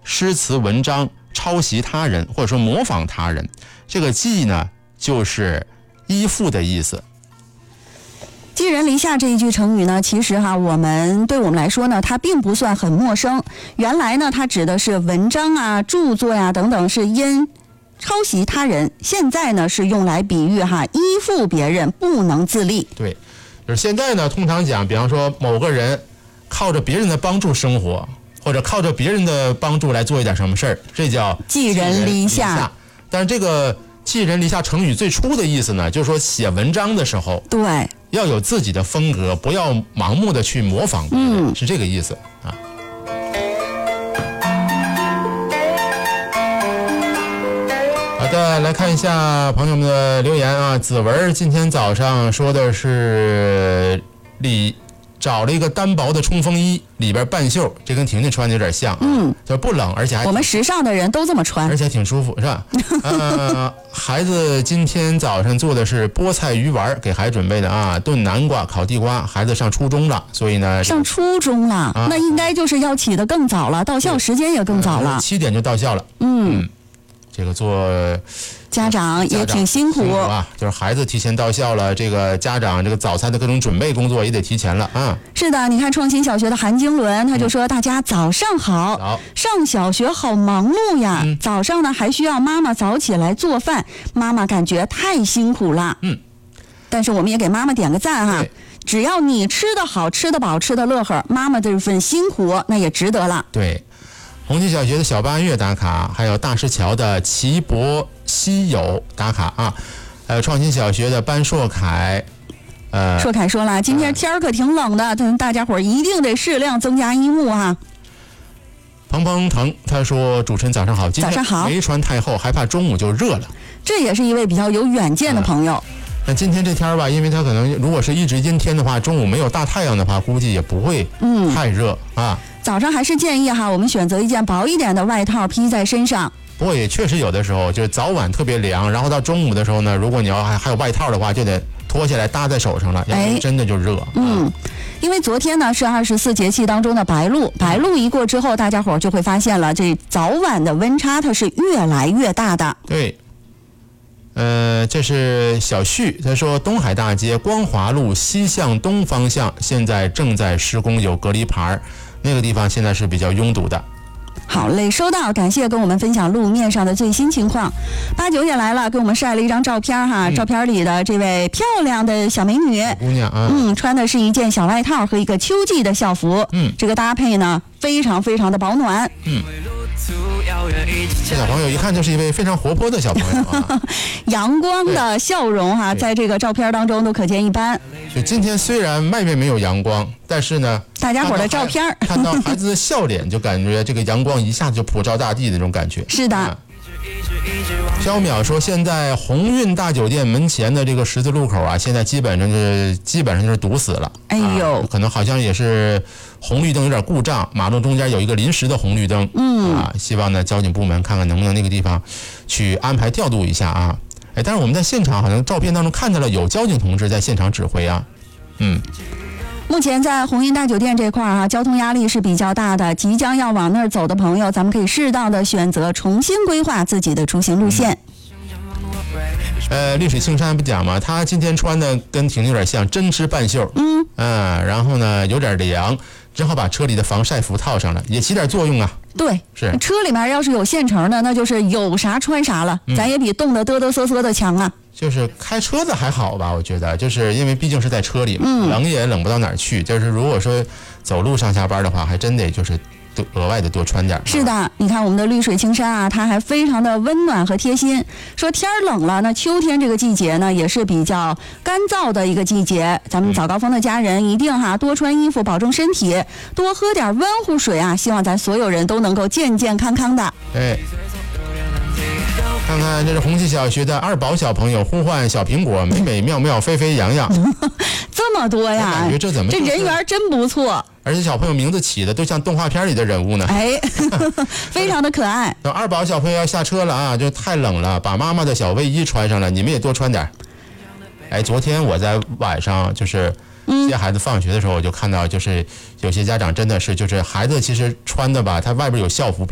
诗词文章抄袭他人或者说模仿他人。这个寄呢就是依附的意思。 寄人篱下这一句成语呢，其实对我们来说呢，它并不算很陌生。原来呢，它指的是文章啊、著作呀等等是因抄袭他人，现在呢是用来比喻依附别人，不能自立。 对，就是现在呢，通常讲，比方说某个人靠着别人的帮助生活，或者靠着别人的帮助来做一点什么事儿，这叫寄人篱下。 但是这个寄人篱下成语最初的意思呢，就是说写文章的时候， 对，要有自己的风格，不要盲目的去模仿别人，是这个意思啊。好的，来看一下朋友们的留言啊。子文今天早上说的是找了一个单薄的冲锋衣，里边半袖，这跟婷婷穿的有点像，就不冷，而且还我们时尚的人都这么穿， 而且还挺舒服，是吧？孩子今天早上做的是菠菜鱼丸，给孩子准备的啊，炖南瓜、烤地瓜。孩子上初中了，所以呢， 上初中了，那应该就是要起得更早了，到校时间也更早了 ，7点就到校了。这个做家长也挺辛苦啊，就是孩子提前到校了，这个家长这个早餐的各种准备工作也得提前了啊。 是的，你看创新小学的韩经纶他就说，大家早上好，上小学好忙碌呀，早上呢还需要妈妈早起来做饭，妈妈感觉太辛苦了。但是我们也给妈妈点个赞哈，只要你吃得好、吃得饱、吃得乐呵，妈妈这份辛苦那也值得了。 对。红旗小学的小八月打卡，还有大石桥的齐博西友打卡啊，还有创新小学的班硕凯， 硕凯说了，今天天儿可挺冷的，大家伙一定得适量增加衣物啊。 彭彭腾他说，主持人早上好，今天没穿太厚，害怕中午就热了。 这也是一位比较有远见的朋友。 那今天这天吧，因为它可能如果是一直阴天的话，中午没有大太阳的话，估计也不会太热啊。 早上还是建议我们选择一件薄一点的外套披在身上。 不过也确实有的时候就是早晚特别凉，然后到中午的时候呢，如果你要还有外套的话，就得脱下来搭在手上了，要不然真的就热。 因为昨天呢是24节气当中的白露，白露一过之后，大家伙就会发现了，这早晚的温差它是越来越大的。 对。这是小旭，他说东海大街光华路西向东方向现在正在施工，有隔离牌，那个地方现在是比较拥堵的。 好嘞，收到，感谢跟我们分享路面上的最新情况。89也来了，给我们晒了一张照片哈，照片里的这位漂亮的小美女， 姑娘啊， 穿的是一件小外套和一个秋季的校服，这个搭配呢非常非常的保暖。 这小朋友一看就是一位非常活泼的小朋友啊， 阳光的笑容在这个照片当中都可见一斑。 就今天虽然外面没有阳光，但是呢， 大家伙的照片看到孩子的笑脸，就感觉这个阳光一下子就普照大地的那种感觉。 是的。 肖淼说，现在鸿运大酒店门前的这个十字路口啊，现在基本上就是堵死了。 哎呦， 可能好像也是红绿灯有点故障，马路中间有一个临时的红绿灯。希望呢交警部门看看能不能那个地方去安排调度一下啊。但是我们在现场好像照片当中看到了有交警同志在现场指挥啊。 目前在鸿运大酒店这块交通压力是比较大的，即将要往那儿走的朋友，咱们可以适当的选择重新规划自己的出行路线。 丽水青山不讲吗？他今天穿的跟婷婷有点像，针织半袖。然后呢有点凉，正好把车里的防晒服套上了，也起点作用啊。 对， 是车里面要是有现成的，那就是有啥穿啥了，咱也比冻得嘚嘚瑟瑟的强啊。 就是开车的还好吧，我觉得，就是因为毕竟是在车里嘛，冷也冷不到哪儿去。就是如果说走路上下班的话，还真得就是额外的多穿点。 是的，你看我们的绿水青山啊，它还非常的温暖和贴心。说天冷了，那秋天这个季节呢，也是比较干燥的一个季节。咱们早高峰的家人一定多穿衣服，保重身体，多喝点温乎水啊！希望咱所有人都能够健健康康的。 看看这是红旗小学的二宝小朋友呼唤小苹果，美美妙妙飞飞扬扬， 这么多呀！ 感觉这怎么这人缘真不错， 而且小朋友名字起的都像动画片里的人物呢。 非常的可爱。 二宝小朋友要下车了啊，就太冷了，把妈妈的小卫衣穿上了，你们也多穿点。昨天我在晚上就是接孩子放学的时候，我就看到就是有些家长真的是就是孩子其实穿的吧，他外边有校服。